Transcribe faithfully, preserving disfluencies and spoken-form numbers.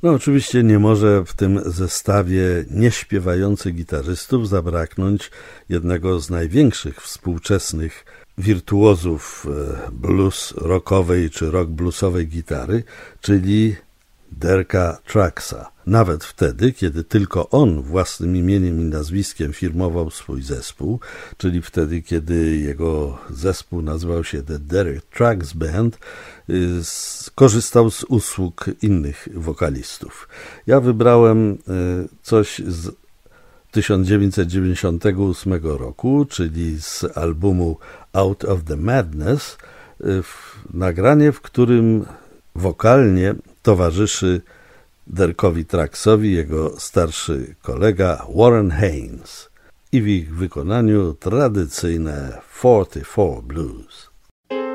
No oczywiście nie może w tym zestawie nieśpiewających gitarzystów zabraknąć jednego z największych współczesnych wirtuozów blues rockowej czy rock bluesowej gitary, czyli Dereka Trucksa. Nawet wtedy, kiedy tylko on własnym imieniem i nazwiskiem firmował swój zespół, czyli wtedy, kiedy jego zespół nazywał się The Derek Trucks Band, skorzystał z usług innych wokalistów. Ja wybrałem coś z tysiąc dziewięćset dziewięćdziesiątego ósmego roku, czyli z albumu Out of the Madness, nagranie, w którym wokalnie towarzyszy Derkowi Trucksowi jego starszy kolega Warren Haynes i w ich wykonaniu tradycyjne czterdzieści cztery Blues.